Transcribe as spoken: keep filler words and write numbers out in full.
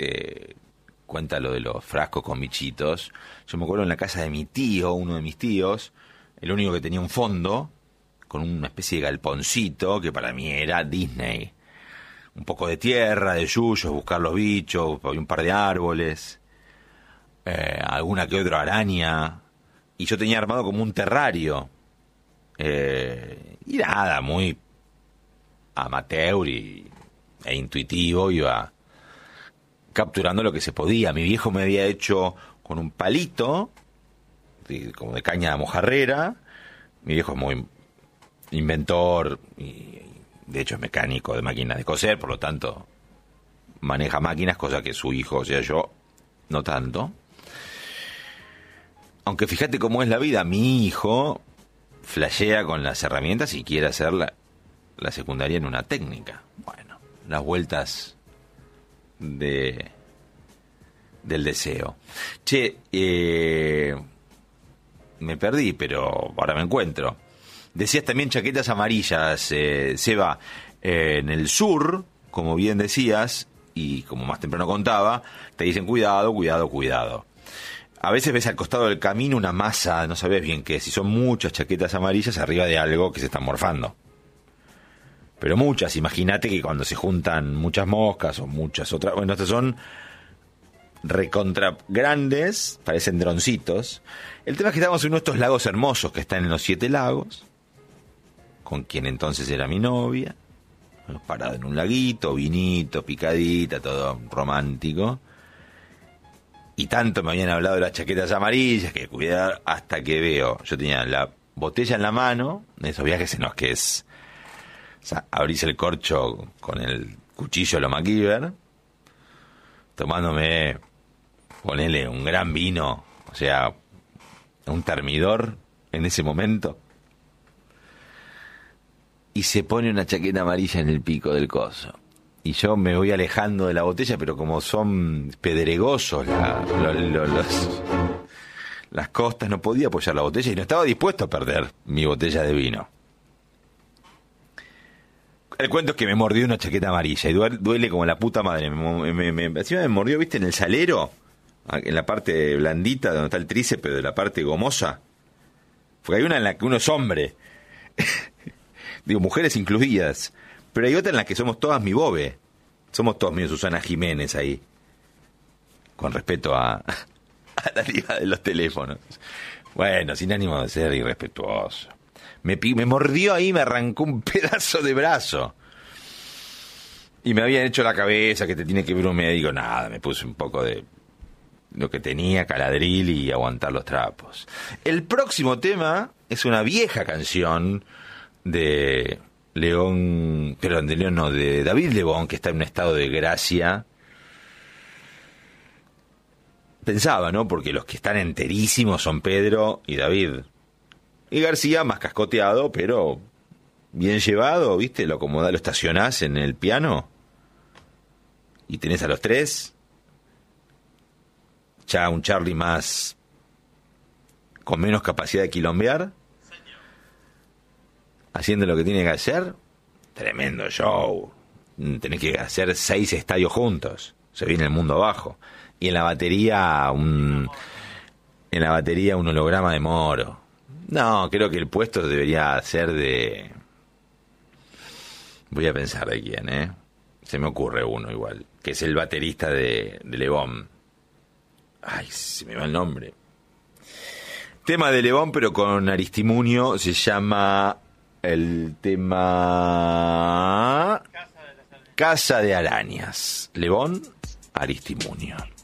eh, cuenta lo de los frascos con bichitos. Yo me acuerdo en la casa de mi tío, uno de mis tíos, el único que tenía un fondo con una especie de galponcito que para mí era Disney. Un poco de tierra, de yuyos, buscar los bichos, había un par de árboles, eh, alguna que otra araña, y yo tenía armado como un terrario. Eh, y nada, muy amateur y, e intuitivo, iba capturando lo que se podía. Mi viejo me había hecho con un palito, de, como de caña de mojarrera. Mi viejo es muy inventor y de hecho es mecánico de máquinas de coser, por lo tanto maneja máquinas, cosa que su hijo, o sea, yo, no tanto. Aunque fíjate cómo es la vida, mi hijo flashea con las herramientas y quiere hacer la, la secundaria en una técnica. Bueno, las vueltas de del deseo. Che, eh, me perdí, pero ahora me encuentro. Decías también chaquetas amarillas, eh, Seba, eh, en el sur, como bien decías, y como más temprano contaba, te dicen cuidado, cuidado, cuidado. A veces ves al costado del camino una masa, no sabes bien qué, si son muchas chaquetas amarillas arriba de algo que se están morfando. Pero muchas, imagínate que cuando se juntan muchas moscas o muchas otras, bueno, estas son recontra grandes, parecen droncitos. El tema es que estamos en uno de estos lagos hermosos que están en los Siete Lagos, con quien entonces era mi novia, parado en un laguito, vinito, picadita, todo romántico. Y tanto me habían hablado de las chaquetas amarillas, que cuidar, hasta que veo, yo tenía la botella en la mano, de esos viajes en los que es, o sea, abrís el corcho con el cuchillo de lo MacGyver, tomándome, ponele un gran vino, o sea, un termidor en ese momento, y se pone una chaqueta amarilla en el pico del coso. Y yo me voy alejando de la botella, pero como son pedregosos la, lo, lo, los, las costas, no podía apoyar la botella y no estaba dispuesto a perder mi botella de vino. El cuento es que me mordió una chaqueta amarilla y duele, duele como la puta madre. Me, me, me, encima me mordió, ¿viste? En el salero, en la parte blandita, donde está el tríceps, de la parte gomosa. Porque hay una en la que uno es hombre. Digo, mujeres incluidas. Pero hay otra en la que somos todas mi bobe. Somos todos míos Susana Jiménez ahí. Con respeto a, a la liga de los teléfonos. Bueno, sin ánimo de ser irrespetuoso. Me, me mordió ahí, me arrancó un pedazo de brazo. Y me habían hecho la cabeza que te tiene que ver un médico. Nada, me puse un poco de lo que tenía, caladril y aguantar los trapos. El próximo tema es una vieja canción de León, perdón, de León no, de David Lebón, que está en un estado de gracia. Pensaba, ¿no? Porque los que están enterísimos son Pedro y David. Y García más cascoteado, pero bien llevado, ¿viste? Lo acomodás, lo estacionás en el piano y tenés a los tres. Ya un Charlie más con menos capacidad de quilombear, haciendo lo que tiene que hacer. Tremendo show. Tenés que hacer seis estadios juntos. Se viene el mundo abajo. Y en la batería un en la batería un holograma de Moro. No, creo que el puesto debería ser de... Voy a pensar de quién, ¿eh? Se me ocurre uno igual, que es el baterista de, de Lebón. Ay, se me va el nombre. Tema de Lebón, pero con Aristimuño. Se llama el tema Casa de las Arañas. Casa de Arañas. Lebón, Aristimuño.